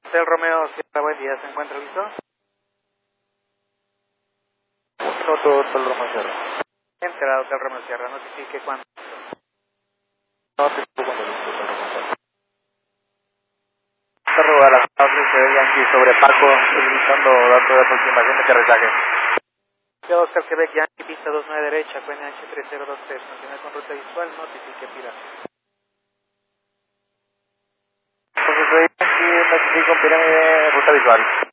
Hotel Romeo Sierra, buen día, ¿se encuentra listo? No todo Hotel Romeo Sierra. Enterado, Hotel Romeo Sierra, notifique cuándo. No te estoy cuando listo Hotel Romeo Sierra. Cerro a las tablas de Yankee sobre Paco, solicitando datos de aproximación de aterrizaje. Yo, Oscar Quebec, Yankee, pista 29 derecha, QNH 3023, continúe con ruta visual, notifique Pira. Entonces, Yankee, notifico pirámide, ruta visual.